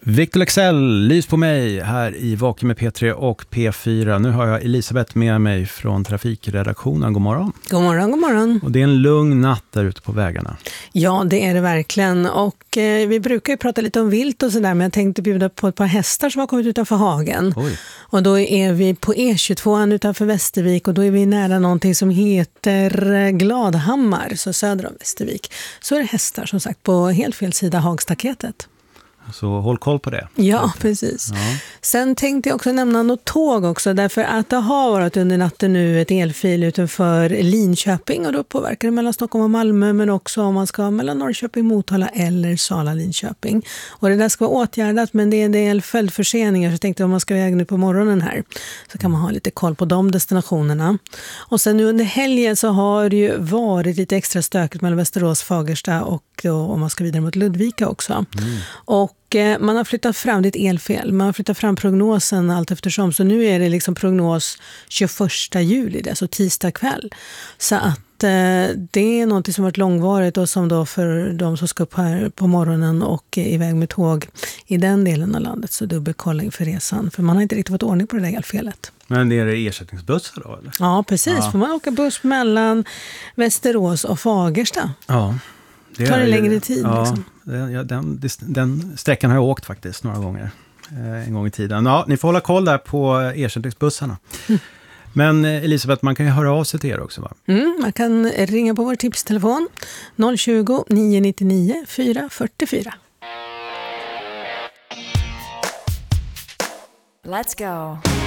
Victor Lexell, lys på mig här i Vaken med P3 och P4. Nu har jag Elisabeth med mig från trafikredaktionen. God morgon. God morgon, god morgon. Och det är en lugn natt där ute på vägarna. Ja, det är det verkligen. Och vi brukar ju prata lite om vilt och sådär, men jag tänkte bjuda på ett par hästar som har kommit utanför hagen. Oj. Och då är vi på E22 utanför Västervik och då är vi nära någonting som heter Gladhammar, så söder om Västervik. Så är det hästar som sagt på helt fel sida hagstaketet. Så håll koll på det. Ja, precis. Ja. Sen tänkte jag också nämna något tåg också, därför att det har varit under natten nu ett elfil utanför Linköping och då påverkar det mellan Stockholm och Malmö, men också om man ska mellan Norrköping, Motala eller Sala-Linköping. Och det där ska vara åtgärdat, men det är en del följdförseningar, så jag tänkte om man ska iväg nu på morgonen här så kan man ha lite koll på de destinationerna. Och sen nu under helgen så har det ju varit lite extra stökigt mellan Västerås, Fagersta och då, om man ska vidare mot Ludvika också. Och man har flyttat fram, det är ett elfel, man har flyttat fram prognosen allt eftersom, så nu är det liksom prognos 21 juli, det är så tisdag kväll. Så att det är något som varit långvarigt och som då för de som ska upp här på morgonen och iväg med tåg i den delen av landet, så dubbelkolling för resan, för man har inte riktigt fått ordning på det där elfelet. Men är det ersättningsbussar då eller? Ja, precis. Får man åka buss mellan Västerås och Fagersta. Ja. Det tar det längre tid. Ja, liksom. den sträckan har jag åkt faktiskt några gånger en gång i tiden. Ja, ni får hålla koll där på ersättningsbussarna. Men Elisabeth, man kan ju höra av sig till er också, va? Man kan ringa på vår tipstelefon 020 999 444. Let's go.